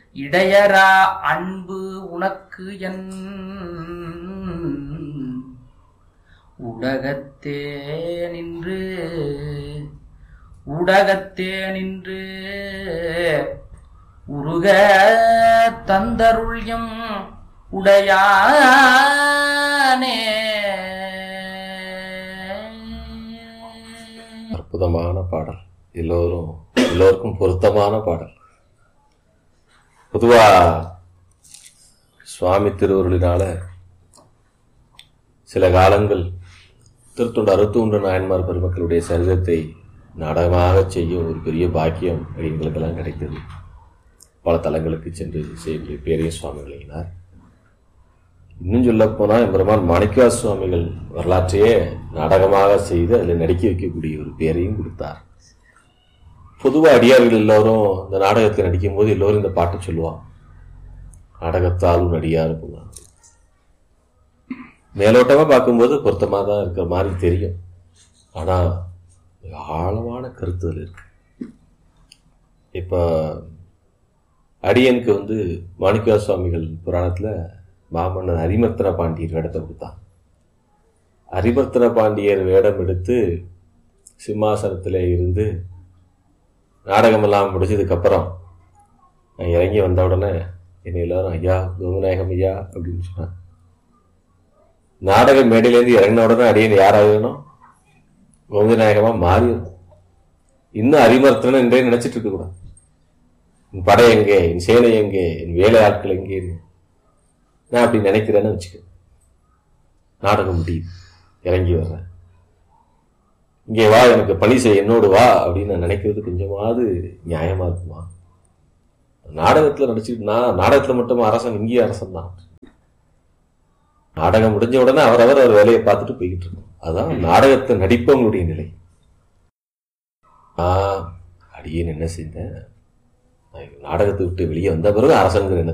இடையரா அன்பு உனக்கு என் உடகத்தே நின்று உருக தந்தருள்யம் உடையானே. அற்புதமான பாடல், எல்லோருக்கும் பொருத்தமான பாடல். பொதுவா சுவாமி திருவருளினால சில காலங்கள் திருத்தொண்டு 61 நாயன்மார் பெருமக்களுடைய சரிதத்தை நாடகமாக செய்யும் ஒரு பெரிய பாக்கியம் எங்களுக்கெல்லாம் கிடைத்தது. பல தலங்களுக்கு சென்று செய்ய பேரையும் சுவாமி விளங்கினார். இன்னும் சொல்ல போனால் எம்பெருமான் மாணிக்கவாச சுவாமிகள் வரலாற்றையே நாடகமாக செய்து அதில் நடிக்க வைக்கக்கூடிய ஒரு பேரையும் கொடுத்தார். பொதுவாக அடியார்கள் எல்லோரும் இந்த நாடகத்தில் நடிக்கும் போது எல்லோரும் இந்த பாட்டு சொல்லுவாங்க, நாடகத்தாலும் நடிகார் போவாங்க. மேலோட்டமாக பார்க்கும்போது பொருத்தமாக தான் இருக்கிற மாதிரி தெரியும், ஆனால் ஆழமான கருத்துகள் இருக்கு. இப்போ அடியனுக்கு மாணிக்கவாச சுவாமிகள் புராணத்தில் மாமன்னர் அரிமர்த்தன பாண்டியர் வேடத்தை கொடுத்தான். அரிமர்த்தன பாண்டியர் வேடம் எடுத்து சிம்மாசனத்தில் இருந்து நாடகமெல்லாம் முடிச்சதுக்கப்புறம் நான் இறங்கி வந்த உடனே என்னை எல்லாரும் ஐயா கோவிநாயகம் ஐயா அப்படின்னு சொன்னான். நாடக மேடையிலேருந்து இறங்கின உடனே அடியன் யாராகணும், கோவிநாயகமா மாறிடும். இன்னும் அரிமர்த்தன என்றே நினைச்சிட்டு இருக்க கூடாது. என் படை எங்கே, என் சேனை எங்கே, என் வேலை ஆட்கள் எங்கே, நான் அப்படி நினைக்கிறேன்னு வச்சுக்க. நாடகம் முடியுது, இறங்கி வர்றேன், இங்கே வா எனக்கு பணி செய்ய, என்னோடு வா அப்படின்னு நான் நினைக்கிறது கொஞ்சமாவது நியாயமா இருக்குமா? நாடகத்துல நடிச்சுட்டு நாடகத்துல மட்டும் அரசன், இங்கேயும் அரசன் தான். நாடகம் முடிஞ்ச உடனே அவரவர் அவர் வேலையை பார்த்துட்டு போய்கிட்டு இருக்கோம். அதான் நாடகத்தை நடிப்பவங்களுடைய நிலை. அடியேன் என்ன செய்தேன், நாடகத்தை விட்டு வெளியே வந்த பிறகு அரசங்கிற